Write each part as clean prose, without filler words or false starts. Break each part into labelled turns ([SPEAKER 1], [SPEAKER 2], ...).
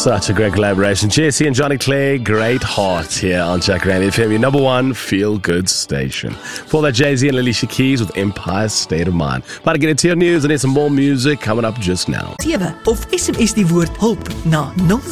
[SPEAKER 1] Such a great collaboration. Jesse and Johnny Clay, Great Heart here on Jacaranda FM, your number one feel-good station. For that, Jay-Z and Alicia Keys with Empire State of Mind. About to get into your news and there's some more music coming up just now.
[SPEAKER 2] 7 of SMS die woord hulp na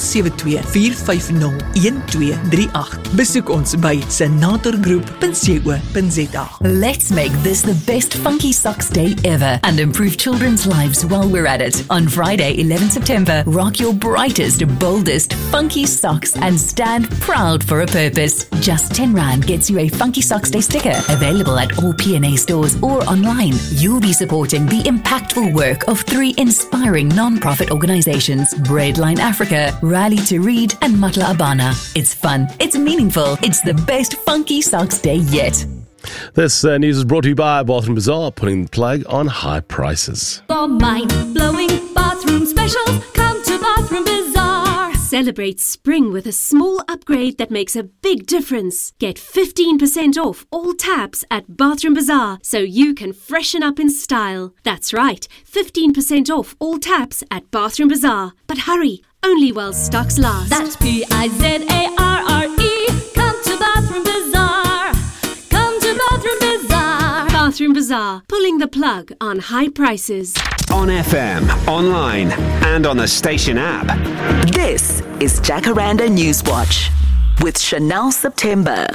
[SPEAKER 2] 072-450-1238. Besoek ons by senatorgroep.co.za.
[SPEAKER 3] Let's make this the best Funky Socks Day ever and improve children's lives while we're at it. On Friday, 11 September, rock your brightest, boldest Funky Socks and stand proud for a purpose. Just 10 Rand gets you a Funky Socks Day sticker, available at all P&A stores or online. You'll be supporting the impactful work of 3 inspiring non-profit organizations, Breadline Africa, Rally to Read, and Matla Abana. It's fun, it's meaningful, it's the best Funky Socks Day yet.
[SPEAKER 1] This news is brought to you by Bathroom Bazaar, putting the plug on high prices.
[SPEAKER 4] For mind-blowing bathroom specials, come to Bathroom Bazaar. Celebrate spring with a small upgrade that makes a big difference. Get 15% off all taps at Bathroom Bazaar so you can freshen up in style. That's right, 15% off all taps at Bathroom Bazaar. But hurry, only while stocks last. That's Pizarre. Come to Bathroom Bazaar. Come to Bathroom Bazaar. Bathroom Bazaar, pulling the plug on high prices.
[SPEAKER 5] On FM, online, and on the station app.
[SPEAKER 6] This is Jacaranda Newswatch with Chanel September.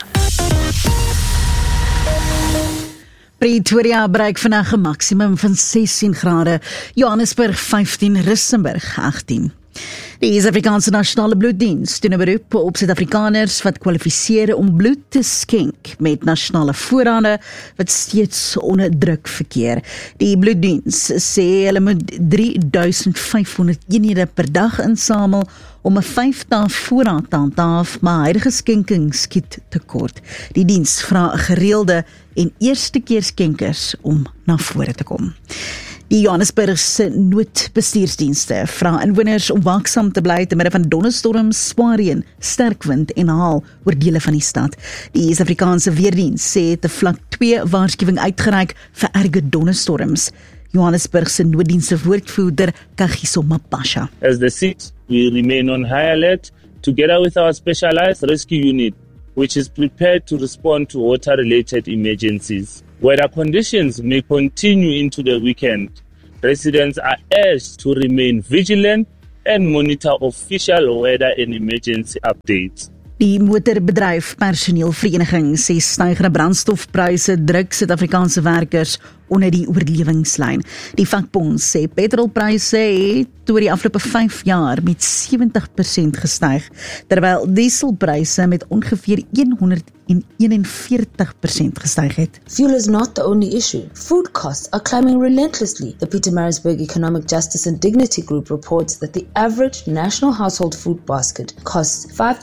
[SPEAKER 7] Pretoria bereik vandag 'n maksimum van 16 grade, Johannesburg 15, Rissenburg 18. Die Suid-Afrikaanse Nasionale Bloeddiens doen 'n beroep op Suid-Afrikaners wat kwalifiseer om bloed te skenk met nasionale voorrade wat steeds onder druk verkeer. Die Bloeddiens sê hulle moet 3500 eenhede per dag insamel om 'n 5-dae voorraad te handhaaf, maar huidige skenking skiet tekort. Die diens vra gereelde en eerste keer skenkers om na vore te kom. Die Johannesburgse noodbestuursdienste vra inwoners om waaksaam te bly te midde van donderstorms, swaar reën, sterk wind en haal oor dele van die stad. Die Suid-Afrikaanse Weerdiens sê het 'n vlak 2 waarskuwing uitgereik vir erge donderstorms. Johannesburgse nooddienste woordvoerder Kagiso Mapasha.
[SPEAKER 8] As the city, we remain on high alert together with our specialized rescue unit, which is prepared to respond to water-related emergencies. Weather conditions may continue into the weekend. Residents are urged to remain vigilant and monitor official weather and emergency updates.
[SPEAKER 7] Die motorbedryf personeelvereniging sê stygende brandstofpryse druk Suid-Afrikaanse werkers onder die oorlewingslyn. Die vakbond sê petrolpryse het oor die afgelope 5 jaar met 70% gestyg, terwyl dieselpryse met ongeveer 141% gestyg het.
[SPEAKER 9] Fuel is not the only issue. Food costs are climbing relentlessly. The Pietermaritzburg Economic Justice and Dignity Group reports that the average national household food basket costs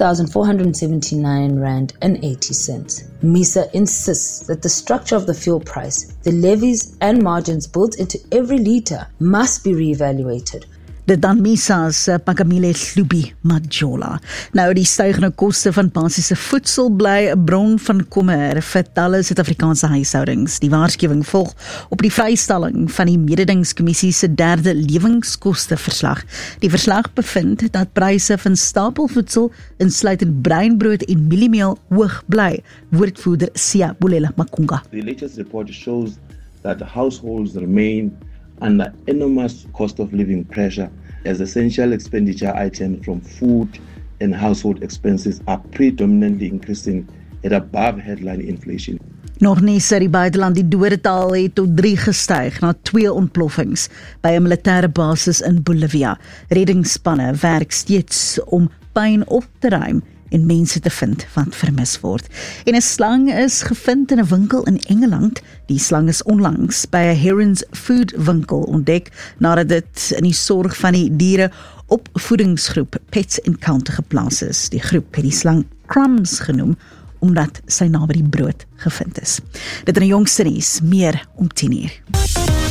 [SPEAKER 9] R5,479.80. MISA insists that the structure of the fuel price, the levies and margins built into every litre must be reevaluated.
[SPEAKER 7] Dit dan MISA's Pakamile Hlubi Majola. Nou die stygende koste van basiese voedsel bly 'n bron van kommer vir talle Suid-Afrikaanse huishoudings. Die waarskuwing volg op die vrystelling van die mededingingskommissie se 3de lewingskosteverslag. Die verslag bevind dat pryse van stapelvoedsel insluitend breinbrood en mieliemeel hoog bly. Woordvoerder Sia Bolela Makunga.
[SPEAKER 10] The latest report shows that households remain under enormous cost of living pressure as essential expenditure items from food and household expenses are predominantly increasing at above headline inflation.
[SPEAKER 7] Nog nie sê die buiteland die dodetal het tot 3 gestyg na 2 ontploffings by 'n militêre basis in Bolivia. Reddingsspanne werk steeds om puin op te ruim en mense te vind wat vermis word. En 'n slang is gevind in 'n winkel in Engeland. Die slang is onlangs by 'n Heron's Food winkel ontdek nadat dit in die sorg van die diere opvoedingsgroep Pets Encounter geplaas is. Die groep het die slang Crumbs genoem omdat sy naby die brood gevind is. Dit in die jongste nuus, meer om 10 uur.